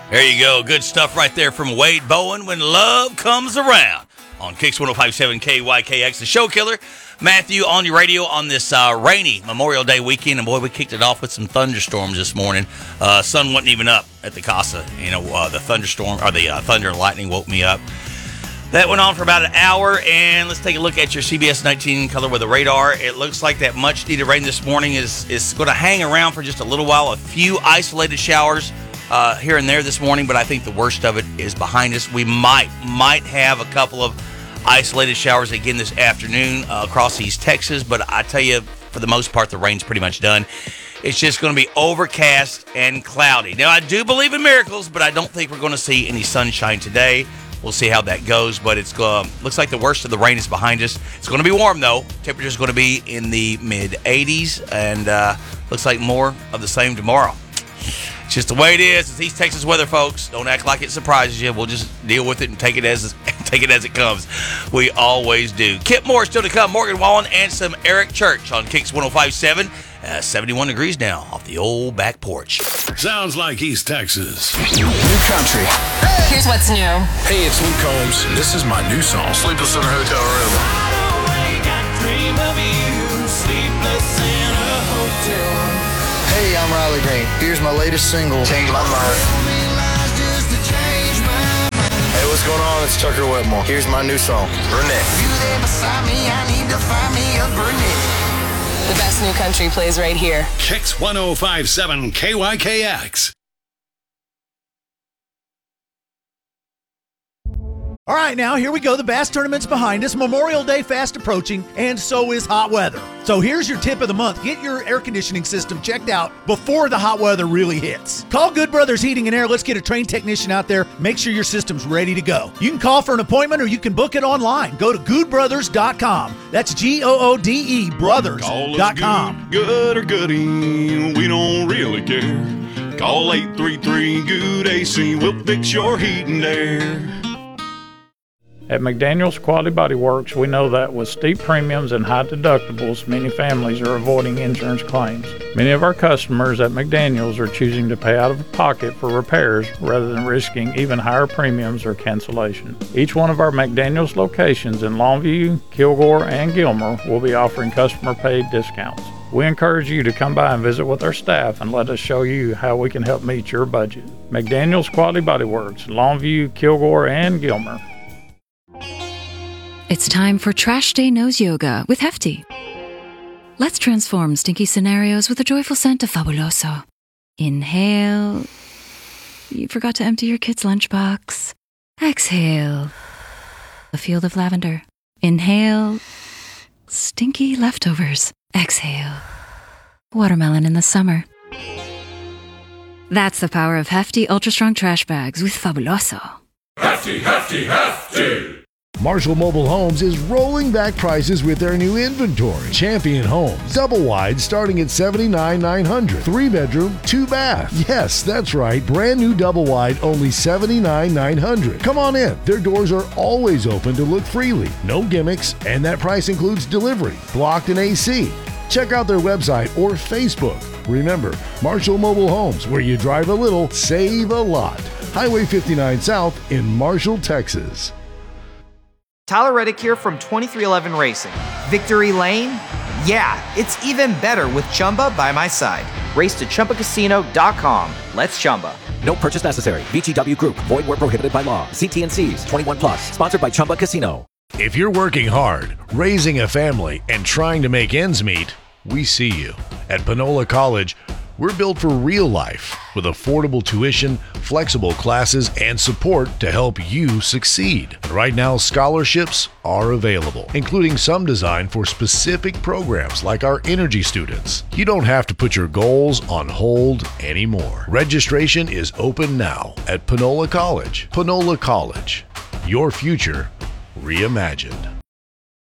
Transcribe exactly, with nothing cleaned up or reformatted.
There you go. Good stuff right there from Wade Bowen, When Love Comes Around, on Kicks one oh five point seven K Y K X, the show killer. Matthew on your radio on this uh, rainy Memorial Day weekend. And boy, we kicked it off with some thunderstorms this morning. Uh, sun wasn't even up at the Casa. You know, uh, the thunderstorm, or the uh, thunder and lightning woke me up. That went on for about an hour, and let's take a look at your C B S nineteen color weather radar. It looks like that much-needed rain this morning is, is going to hang around for just a little while. A few isolated showers uh, here and there this morning, but I think the worst of it is behind us. We might, might have a couple of isolated showers again this afternoon uh, across East Texas, but I tell you, for the most part, the rain's pretty much done. It's just going to be overcast and cloudy. Now, I do believe in miracles, but I don't think we're going to see any sunshine today. We'll see how that goes, but it's uh, looks like the worst of the rain is behind us. It's going to be warm, though. Temperature's going to be in the mid eighties, and uh, looks like more of the same tomorrow. It's just the way it is. It's East Texas weather, folks. Don't act like it surprises you. We'll just deal with it and take it as take it as it comes. We always do. Kip Moore still to come. Morgan Wallen and some Eric Church on Kicks one oh five point seven. Uh, seventy-one degrees now off the old back porch. Sounds like East Texas. New country. Here's what's new. Hey, it's Luke Combs, and this is my new song, Sleepless in a Hotel Room. Hey, I'm Riley Green. Here's my latest single, Change My Mind. Hey, what's going on? It's Tucker Wetmore. Here's my new song, Brunette. The best new country plays right here. Kicks one oh five point seven K Y K X. All right, now here we go. The Bass Tournament's behind us. Memorial Day fast approaching, and so is hot weather. So here's your tip of the month. Get your air conditioning system checked out before the hot weather really hits. Call Good Brothers Heating and Air. Let's get a trained technician out there. Make sure your system's ready to go. You can call for an appointment, or you can book it online. Go to good brothers dot com. That's G O O D E brothers dot com. Good, good or goody, we don't really care. Call eight three three, G O O D A C. We'll fix your heat and air. At McDaniels Quality Body Works, we know that with steep premiums and high deductibles, many families are avoiding insurance claims. Many of our customers at McDaniels are choosing to pay out of pocket for repairs rather than risking even higher premiums or cancellation. Each one of our McDaniels locations in Longview, Kilgore, and Gilmer will be offering customer-paid discounts. We encourage you to come by and visit with our staff and let us show you how we can help meet your budget. McDaniels Quality Body Works, Longview, Kilgore, and Gilmer. It's time for Trash Day Nose Yoga with Hefty. Let's transform stinky scenarios with the joyful scent of Fabuloso. Inhale. You forgot to empty your kid's lunchbox. Exhale. A field of lavender. Inhale. Stinky leftovers. Exhale. Watermelon in the summer. That's the power of Hefty Ultra Strong Trash Bags with Fabuloso. Hefty, hefty, hefty! Marshall Mobile Homes is rolling back prices with their new inventory. Champion Homes, double wide starting at seventy-nine thousand nine hundred dollars. Three bedroom, two bath. Yes, that's right. Brand new double wide, only seventy-nine thousand nine hundred dollars. Come on in. Their doors are always open to look freely. No gimmicks, and that price includes delivery, blocked and A C. Check out their website or Facebook. Remember, Marshall Mobile Homes, where you drive a little, save a lot. Highway fifty-nine South in Marshall, Texas. Tyler Reddick here from twenty-three eleven Racing. Victory Lane? Yeah, it's even better with Chumba by my side. Race to Chumba Casino dot com. Let's Chumba. No purchase necessary. V G W Group. Void where prohibited by law. See T and C's. twenty-one plus. Sponsored by Chumba Casino. If you're working hard, raising a family, and trying to make ends meet, we see you. At Panola College, we're built for real life with affordable tuition, flexible classes, and support to help you succeed. Right now, scholarships are available, including some designed for specific programs like our energy students. You don't have to put your goals on hold anymore. Registration is open now at Panola College. Panola College, your future reimagined.